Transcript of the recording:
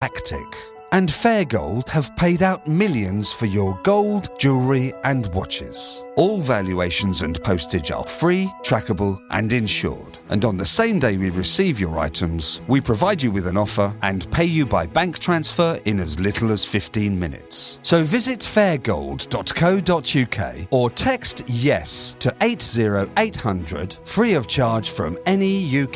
hectic. And Fairgold have paid out millions for your gold, jewellery and watches. All valuations and postage are free, trackable and insured. And on the same day we receive your items, we provide you with an offer and pay you by bank transfer in as little as 15 minutes. So visit fairgold.co.uk or text YES to 80800 free of charge from any UK